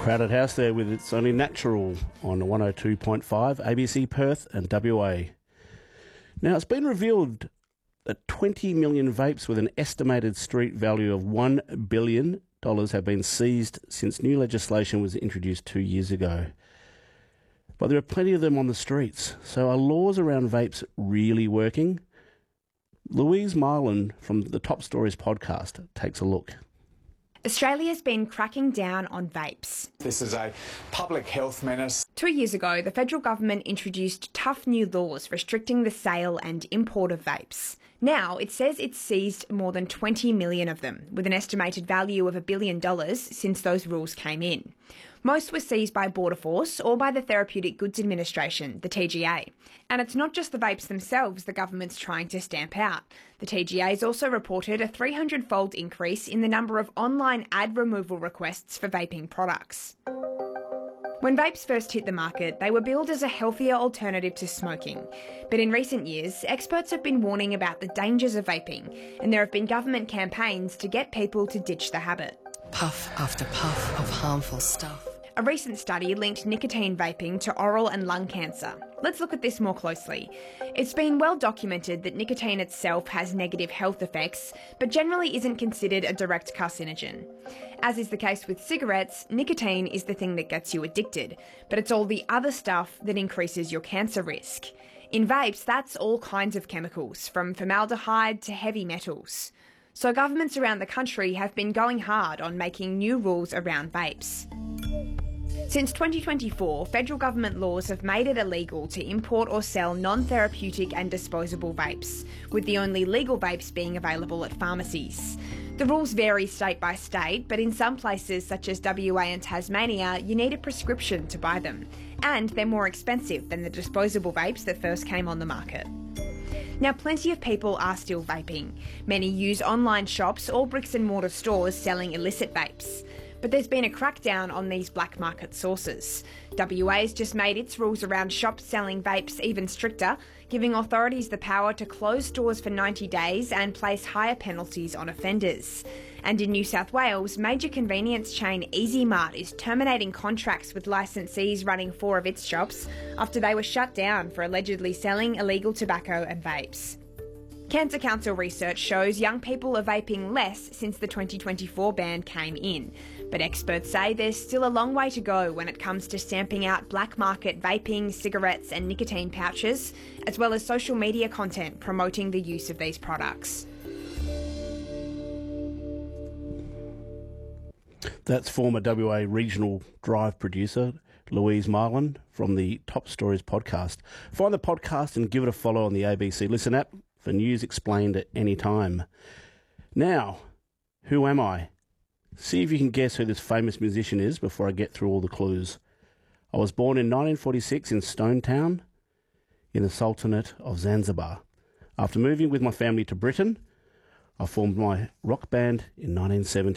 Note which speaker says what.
Speaker 1: Crowded house there with It's Only Natural on 102.5 ABC Perth and WA. Now, it's been revealed that 20 million vapes with an estimated street value of $1 billion have been seized since new legislation was introduced 2 years ago. But there are plenty of them on the streets. So are laws around vapes really working? Louise Marlin from the Top Stories podcast takes a look.
Speaker 2: Australia's been cracking down on vapes.
Speaker 3: This is a public health menace.
Speaker 2: 2 years ago, the federal government introduced tough new laws restricting the sale and import of vapes. Now, it says it's seized more than 20 million of them, with an estimated value of $1 billion since those rules came in. Most were seized by Border Force or by the Therapeutic Goods Administration, the TGA. And it's not just the vapes themselves the government's trying to stamp out. The TGA's also reported a 300-fold increase in the number of online ad removal requests for vaping products. When vapes first hit the market, they were billed as a healthier alternative to smoking. But in recent years, experts have been warning about the dangers of vaping, and there have been government campaigns to get people to ditch the habit.
Speaker 4: Puff after puff of harmful stuff.
Speaker 2: A recent study linked nicotine vaping to oral and lung cancer. Let's look at this more closely. It's been well documented that nicotine itself has negative health effects, but generally isn't considered a direct carcinogen. As is the case with cigarettes, nicotine is the thing that gets you addicted, but it's all the other stuff that increases your cancer risk. In vapes, that's all kinds of chemicals, from formaldehyde to heavy metals. So governments around the country have been going hard on making new rules around vapes. Since 2024, federal government laws have made it illegal to import or sell non-therapeutic and disposable vapes, with the only legal vapes being available at pharmacies. The rules vary state by state, but in some places such as WA and Tasmania, you need a prescription to buy them, and they're more expensive than the disposable vapes that first came on the market. Now, plenty of people are still vaping. Many use online shops or bricks and mortar stores selling illicit vapes. But there's been a crackdown on these black market sources. WA's just made its rules around shops selling vapes even stricter, giving authorities the power to close stores for 90 days and place higher penalties on offenders. And in New South Wales, major convenience chain EasyMart is terminating contracts with licensees running 4 of its shops after they were shut down for allegedly selling illegal tobacco and vapes. Cancer Council research shows young people are vaping less since the 2024 ban came in, but experts say there's still a long way to go when it comes to stamping out black market vaping, cigarettes and nicotine pouches, as well as social media content promoting the use of these products.
Speaker 1: That's former WA Regional Drive producer Louise Marlin from the Top Stories podcast. Find the podcast and give it a follow on the ABC Listen app for news explained at any time. Now, who am I? See if you can guess who this famous musician is before I get through all the clues. I was born in 1946 in Stone Town in the Sultanate of Zanzibar. After moving with my family to Britain, I formed my rock band in 1970.